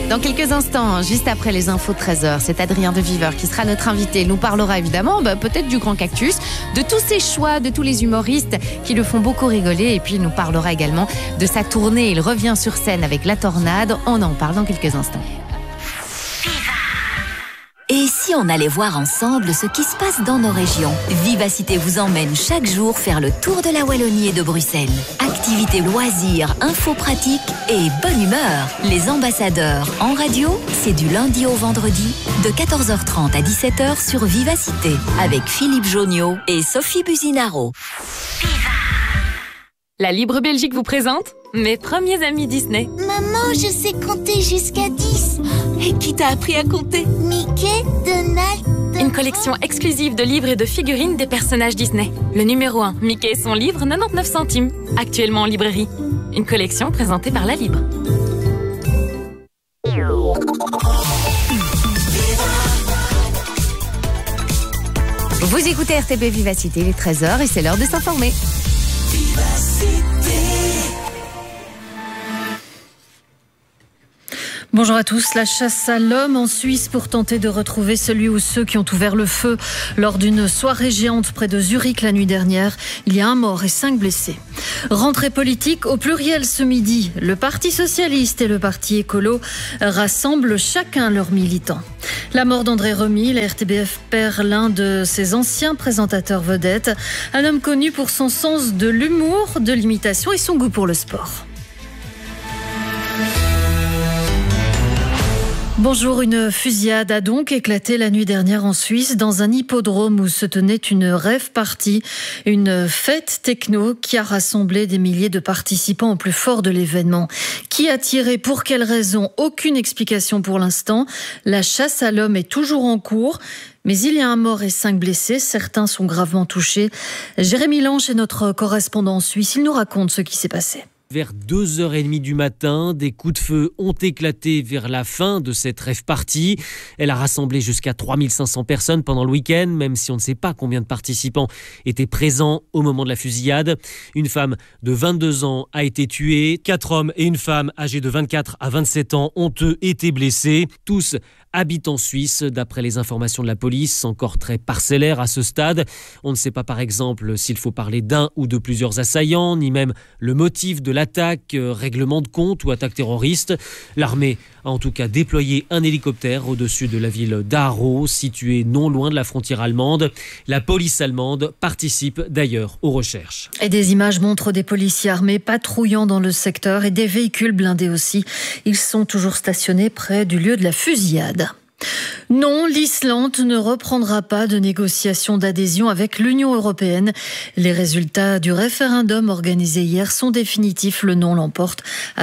Dans quelques instants, juste après les infos de 13h, c'est Adrien de Viveur qui sera notre invité. Il nous parlera évidemment peut-être du Grand Cactus, de tous ses choix, de tous les humoristes qui le font beaucoup rigoler. Et puis il nous parlera également de sa tournée. Il revient sur scène avec La Tornade. On en parle dans quelques instants. Et si on allait voir ensemble ce qui se passe dans nos régions? Vivacité vous emmène chaque jour faire le tour de la Wallonie et de Bruxelles. Activités, loisirs, infos pratiques et bonne humeur. Les ambassadeurs en radio, c'est du lundi au vendredi de 14h30 à 17h sur Vivacité avec Philippe Joniot et Sophie Buzinaro. La Libre Belgique vous présente mes premiers amis Disney. Maman, je sais compter jusqu'à 10. Et qui t'a appris à compter? Mickey, Donald... Une collection exclusive de livres et de figurines des personnages Disney. Le numéro 1, Mickey et son livre, 99 centimes. Actuellement en librairie. Une collection présentée par La Libre. Vous écoutez RTB Vivacité, il est 13h et c'est l'heure de s'informer. Bonjour à tous. La chasse à l'homme en Suisse pour tenter de retrouver celui ou ceux qui ont ouvert le feu lors d'une soirée géante près de Zurich la nuit dernière. Il y a un mort et 5 blessés. Rentrée politique au pluriel ce midi. Le Parti socialiste et le Parti écolo rassemblent chacun leurs militants. La mort d'André Remy, la RTBF perd l'un de ses anciens présentateurs vedettes. Un homme connu pour son sens de l'humour, de l'imitation et son goût pour le sport. Bonjour, une fusillade a donc éclaté la nuit dernière en Suisse dans un hippodrome où se tenait une rave party, une fête techno qui a rassemblé des milliers de participants au plus fort de l'événement. Qui a tiré, pour quelles raisons? Aucune explication pour l'instant. La chasse à l'homme est toujours en cours. Mais il y a un mort et 5 blessés, certains sont gravement touchés. Jérémy Lange est notre correspondant en Suisse, il nous raconte ce qui s'est passé. Vers 2h30 du matin, des coups de feu ont éclaté vers la fin de cette rave party. Elle a rassemblé jusqu'à 3500 personnes pendant le week-end, même si on ne sait pas combien de participants étaient présents au moment de la fusillade. Une femme de 22 ans a été tuée. 4 hommes et une femme âgés de 24 à 27 ans ont eux été blessés. Tous habitent en Suisse, d'après les informations de la police, encore très parcellaire à ce stade. On ne sait pas par exemple s'il faut parler d'un ou de plusieurs assaillants, ni même le motif de l'attaque, règlement de compte ou attaque terroriste. L'armée a en tout cas déployé un hélicoptère au-dessus de la ville d'Aarau, située non loin de la frontière allemande. La police allemande participe d'ailleurs aux recherches. Et des images montrent des policiers armés patrouillant dans le secteur et des véhicules blindés aussi. Ils sont toujours stationnés près du lieu de la fusillade. Non, l'Islande ne reprendra pas de négociations d'adhésion avec l'Union européenne. Les résultats du référendum organisé hier sont définitifs. Le non l'emporte à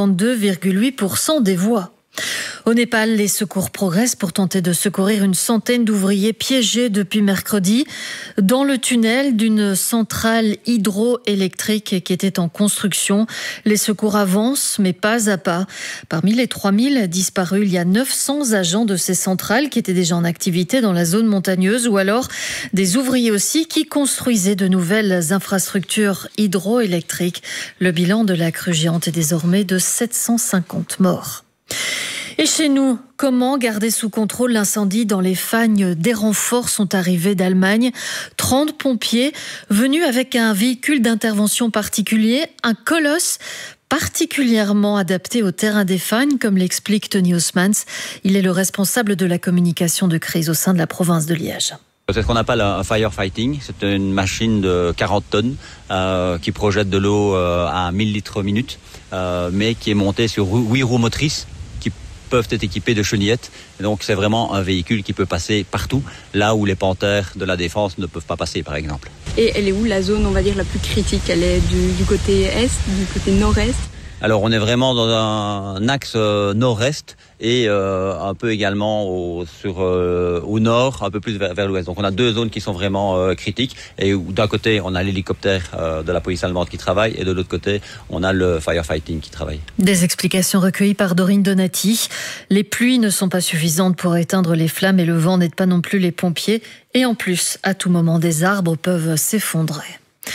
52,8% des voix. Au Népal, les secours progressent pour tenter de secourir une centaine d'ouvriers piégés depuis mercredi dans le tunnel d'une centrale hydroélectrique qui était en construction. Les secours avancent, mais pas à pas. Parmi les 3000 disparus, il y a 900 agents de ces centrales qui étaient déjà en activité dans la zone montagneuse ou alors des ouvriers aussi qui construisaient de nouvelles infrastructures hydroélectriques. Le bilan de la crue géante est désormais de 750 morts. Et chez nous, comment garder sous contrôle l'incendie dans les Fagnes? Des renforts sont arrivés d'Allemagne. 30 pompiers venus avec un véhicule d'intervention particulier, un colosse particulièrement adapté au terrain des Fagnes, comme l'explique Tony Haussmans. Il est le responsable de la communication de crise au sein de la province de Liège. C'est ce qu'on appelle un firefighting. C'est une machine de 40 tonnes qui projette de l'eau à 1000 litres minute, mais qui est montée sur 8 roues motrices qui peuvent être équipées de chenillettes. Et donc c'est vraiment un véhicule qui peut passer partout, là où les panthères de la défense ne peuvent pas passer, par exemple. Et elle est où la zone, on va dire, la plus critique? Elle est du côté est, du côté nord-est? Alors on est vraiment dans un axe nord-est et un peu également au nord, un peu plus vers l'ouest. Donc on a 2 zones qui sont vraiment critiques et d'un côté on a l'hélicoptère de la police allemande qui travaille et de l'autre côté on a le firefighting qui travaille. Des explications recueillies par Dorine Donati. Les pluies ne sont pas suffisantes pour éteindre les flammes et le vent n'aide pas non plus les pompiers. Et en plus, à tout moment, des arbres peuvent s'effondrer.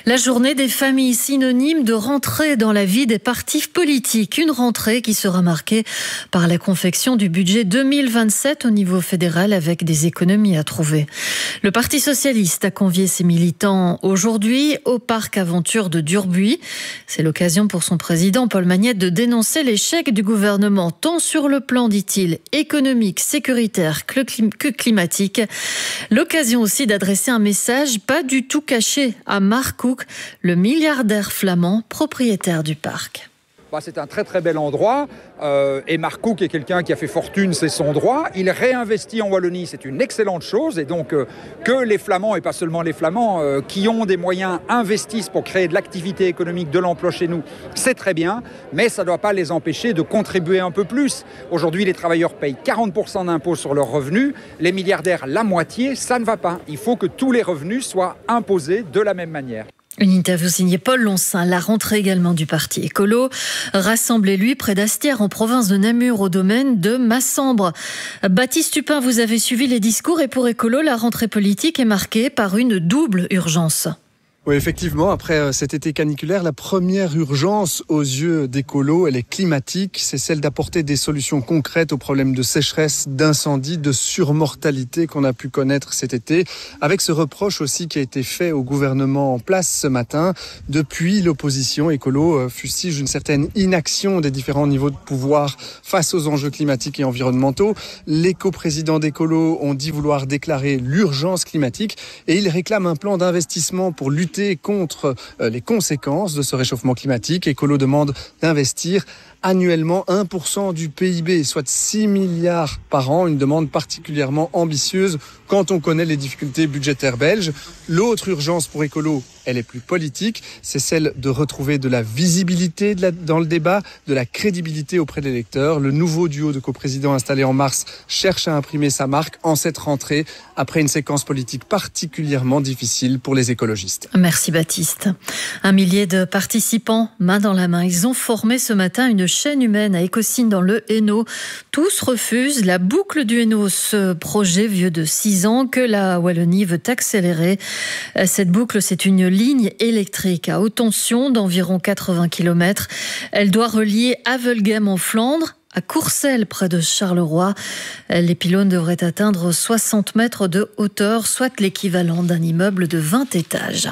La journée des familles, synonyme de rentrée dans la vie des partis politiques. Une rentrée qui sera marquée par la confection du budget 2027 au niveau fédéral avec des économies à trouver. Le Parti socialiste a convié ses militants aujourd'hui au parc Aventure de Durbuy. C'est l'occasion pour son président Paul Magnette de dénoncer l'échec du gouvernement tant sur le plan, dit-il, économique, sécuritaire que climatique. L'occasion aussi d'adresser un message pas du tout caché à Mark Cook, le milliardaire flamand propriétaire du parc. C'est un très très bel endroit et Mark Cook est quelqu'un qui a fait fortune, c'est son droit. Il réinvestit en Wallonie, c'est une excellente chose et donc que les Flamands et pas seulement les Flamands qui ont des moyens investissent pour créer de l'activité économique, de l'emploi chez nous, c'est très bien, mais ça ne doit pas les empêcher de contribuer un peu plus. Aujourd'hui, les travailleurs payent 40% d'impôts sur leurs revenus, les milliardaires la moitié, ça ne va pas. Il faut que tous les revenus soient imposés de la même manière. Une interview signée Paul Lonsin, la rentrée également du parti écolo. Rassemblez-lui près d'Astières en province de Namur au domaine de Massembre. Baptiste Tupin, vous avez suivi les discours et pour écolo, la rentrée politique est marquée par une double urgence. Oui, effectivement, après cet été caniculaire, la première urgence aux yeux d'écolo, elle est climatique. C'est celle d'apporter des solutions concrètes aux problèmes de sécheresse, d'incendie, de surmortalité qu'on a pu connaître cet été. Avec ce reproche aussi qui a été fait au gouvernement en place ce matin. Depuis, l'opposition écolo fustige une certaine inaction des différents niveaux de pouvoir face aux enjeux climatiques et environnementaux. Les coprésidents d'écolo ont dit vouloir déclarer l'urgence climatique et ils réclament un plan d'investissement pour lutter contre les conséquences de ce réchauffement climatique. Écolo demande d'investir annuellement 1% du PIB, soit 6 milliards par an, une demande particulièrement ambitieuse quand on connaît les difficultés budgétaires belges. L'autre urgence pour écolo, elle est plus politique, c'est celle de retrouver de la visibilité dans le débat, de la crédibilité auprès des électeurs. Le nouveau duo de coprésidents installé en mars cherche à imprimer sa marque en cette rentrée, après une séquence politique particulièrement difficile pour les écologistes. Merci Baptiste. 1 millier de participants, main dans la main, ils ont formé ce matin une chaîne humaine à Écossynes dans le Hainaut. Tous refusent la boucle du Hainaut, ce projet vieux de 6 ans que la Wallonie veut accélérer. Cette boucle, c'est une ligne électrique à haute tension d'environ 80 km. Elle doit relier Avelgem en Flandre à Courcelles, près de Charleroi. Les pylônes devraient atteindre 60 mètres de hauteur, soit l'équivalent d'un immeuble de 20 étages.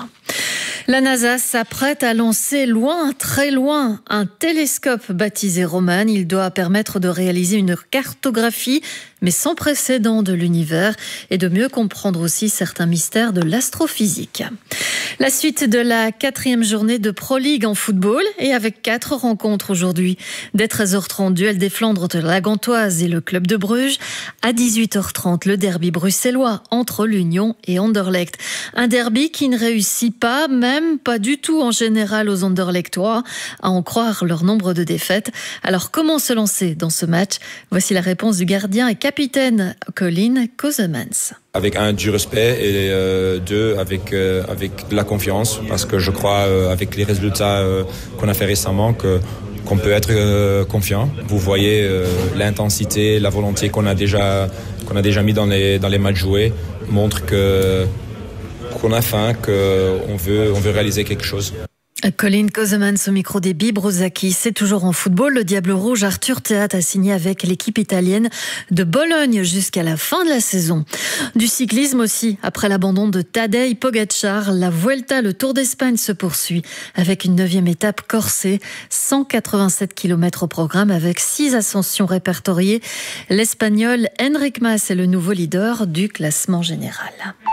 La NASA s'apprête à lancer loin, très loin, un télescope baptisé Roman. Il doit permettre de réaliser une cartographie, mais sans précédent de l'univers, et de mieux comprendre aussi certains mystères de l'astrophysique. La suite de la 4e journée de Pro League en football, et avec 4 rencontres aujourd'hui. Dès 13h30, duel des Flandres de la Gantoise et le club de Bruges. À 18h30, le derby bruxellois entre l'Union et Anderlecht. Un derby qui ne réussit pas, même pas du tout en général aux Anderlechtois, à en croire leur nombre de défaites. Alors comment se lancer dans ce match? Voici la réponse du gardien et capitaine Colin Kosemans. Avec du respect et avec de la confiance, parce que je crois avec les résultats qu'on a fait récemment qu'on peut être confiant. Vous voyez l'intensité, la volonté qu'on a déjà mis dans les matchs joués montre qu'on a faim, qu'on veut réaliser quelque chose. Colin Kosemans au micro des Bibrozaki. C'est toujours en football. Le Diable Rouge Arthur Théat a signé avec l'équipe italienne de Bologne jusqu'à la fin de la saison. Du cyclisme aussi. Après l'abandon de Tadej Pogačar, la Vuelta, le Tour d'Espagne se poursuit avec une 9e étape corsée. 187 km au programme avec 6 ascensions répertoriées. L'Espagnol Enric Mas est le nouveau leader du classement général.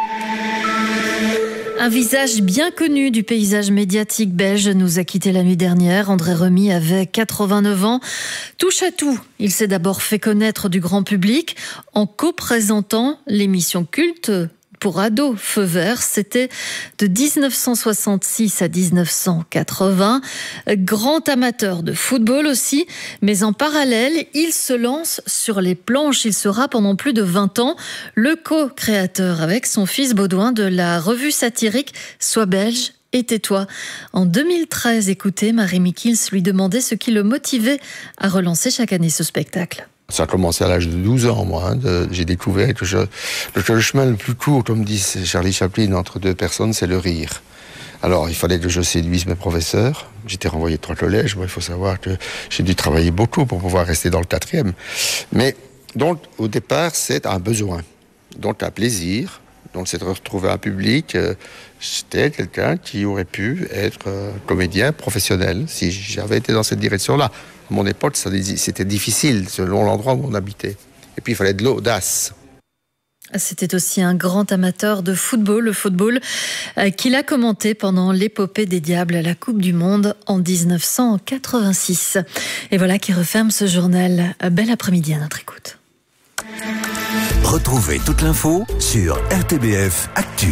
Un visage bien connu du paysage médiatique belge nous a quitté la nuit dernière. André Remy avait 89 ans. Touche à tout. Il s'est d'abord fait connaître du grand public en co-présentant l'émission culte pour ados Feu Vert. C'était de 1966 à 1980. Grand amateur de football aussi, mais en parallèle, il se lance sur les planches. Il sera pendant plus de 20 ans le co-créateur avec son fils Baudouin de la revue satirique Sois belge et tais-toi. En 2013, écoutez, Marie Mikkels lui demandait ce qui le motivait à relancer chaque année ce spectacle. Ça a commencé à l'âge de 12 ans, moi. J'ai découvert que le chemin le plus court, comme dit Charlie Chaplin, entre deux personnes, c'est le rire. Alors, il fallait que je séduise mes professeurs. J'étais renvoyé de 3 collèges. Moi, il faut savoir que j'ai dû travailler beaucoup pour pouvoir rester dans le 4e. Mais, donc, au départ, c'est un besoin. Donc, un plaisir. Donc, c'est de retrouver un public. J'étais quelqu'un qui aurait pu être comédien professionnel si j'avais été dans cette direction-là. À mon époque, c'était difficile selon l'endroit où on habitait. Et puis, il fallait de l'audace. C'était aussi un grand amateur de football, le football qu'il a commenté pendant l'épopée des Diables à la Coupe du Monde en 1986. Et voilà qui referme ce journal. Bel après-midi à notre écoute. Retrouvez toute l'info sur RTBF Actu.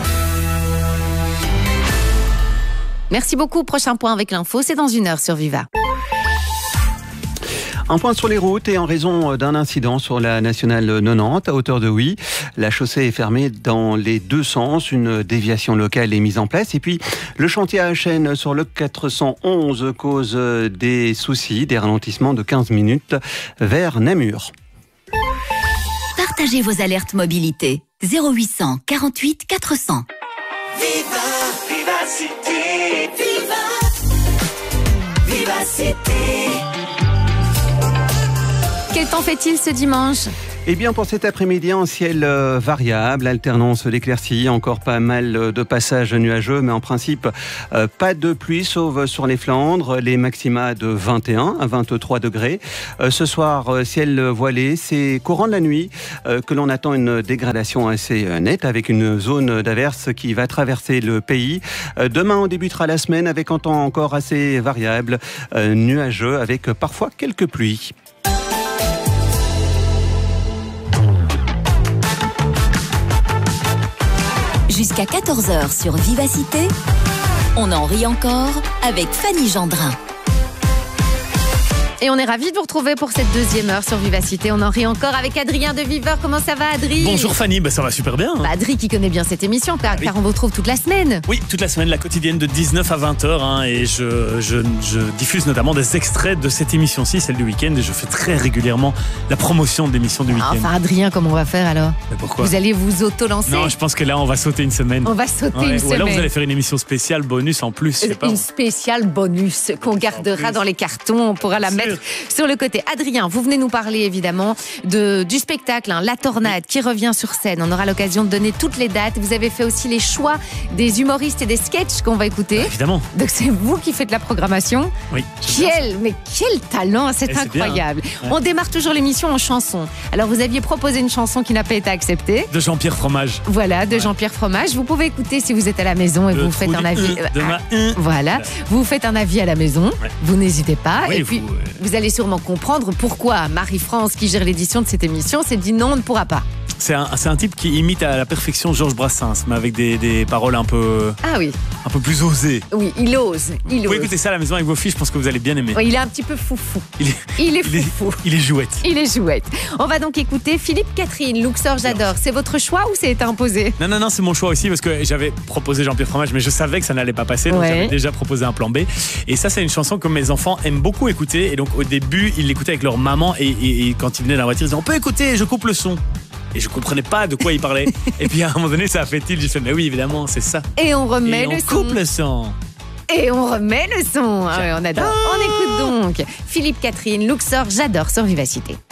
Merci beaucoup. Prochain point avec l'info, c'est dans 1 heure sur Viva. Un point sur les routes et en raison d'un incident sur la nationale 90 à hauteur de Huy. La chaussée est fermée dans les 2 sens. Une déviation locale est mise en place. Et puis, le chantier à Achen sur le 411 cause des soucis, des ralentissements de 15 minutes vers Namur. Partagez vos alertes mobilité. 0800 48 400. Vivacité, Vivacité. Quel temps fait-il ce dimanche ? Eh bien, pour cet après-midi, un ciel variable, alternance d'éclaircies, encore pas mal de passages nuageux, mais en principe, pas de pluie, sauf sur les Flandres, les maxima de 21 à 23 degrés. Ce soir, ciel voilé, c'est courant de la nuit que l'on attend une dégradation assez nette, avec une zone d'averse qui va traverser le pays. Demain, on débutera la semaine avec un temps encore assez variable, nuageux, avec parfois quelques pluies. Jusqu'à 14h sur Vivacité, on en rit encore avec Fanny Gendrin. Et on est ravis de vous retrouver pour cette 2e heure sur Vivacité. On en rit encore avec Adrien de Viveur. Comment ça va, Adrien ? Bonjour Fanny, ça va super bien. Adrien qui connaît bien cette émission, car on vous retrouve toute la semaine. Oui, toute la semaine, la quotidienne de 19 à 20h. Et je diffuse notamment des extraits de cette émission-ci, celle du week-end. Et je fais très régulièrement la promotion de l'émission du week-end. Enfin, Adrien, comment on va faire alors ? Mais pourquoi ? Vous allez vous auto-lancer ? Non, je pense que là, on va sauter une semaine. On va sauter une semaine. Ou alors vous allez faire une émission spéciale bonus en plus. Je sais pas. Une spéciale bonus qu'on gardera dans les cartons. On pourra la mettre sur le côté. Adrien, vous venez nous parler évidemment du spectacle, La Tornade, qui revient sur scène. On aura l'occasion de donner toutes les dates. Vous avez fait aussi les choix des humoristes et des sketchs qu'on va écouter. Évidemment. Donc c'est vous qui faites la programmation. Oui. Quel talent, c'est incroyable. Bien, hein. On démarre toujours l'émission en chanson. Alors vous aviez proposé une chanson qui n'a pas été acceptée. De Jean-Pierre Fromage. Voilà, de Jean-Pierre Fromage. Vous pouvez écouter si vous êtes à la maison et vous faites un avis. Voilà, vous faites un avis à la maison. Ouais. Vous n'hésitez pas. Oui, et puis vous allez sûrement comprendre pourquoi Marie-France, qui gère l'édition de cette émission, s'est dit non, on ne pourra pas. C'est un type qui imite à la perfection Georges Brassens, mais avec des paroles un peu plus osées. Oui, il ose. Vous pouvez écouter ça à la maison avec vos filles, je pense que vous allez bien aimer. Oui, il est un petit peu foufou. Il est foufou. Il est jouette. Il est jouette. On va donc écouter Philippe Catherine, Luxor, j'adore. C'est votre choix ou c'est imposé ? Non, c'est mon choix aussi, parce que j'avais proposé Jean-Pierre Fromage, mais je savais que ça n'allait pas passer, donc j'avais déjà proposé un plan B. Et ça, c'est une chanson que mes enfants aiment beaucoup écouter. Et donc au début, ils l'écoutaient avec leur maman, et quand ils venaient dans la voiture, ils disaient on peut écouter, je coupe le son. Et je comprenais pas de quoi il parlait. Et puis à un moment donné, ça a fait tilt. J'ai fait, mais oui, évidemment, c'est ça. Et on remet le son. On coupe le son. Et on remet le son. Ah ouais, on adore. On écoute donc Philippe Catherine, Luxor, j'adore sur Vivacité.